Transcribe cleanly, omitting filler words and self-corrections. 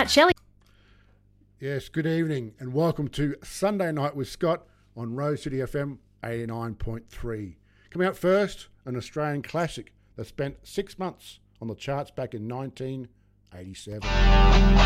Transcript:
Matt Shelley. Yes, good evening and welcome to Sunday Night with Scott on Rose City FM 89.3. Coming up first, an Australian classic that spent 6 months on the charts back in 1987.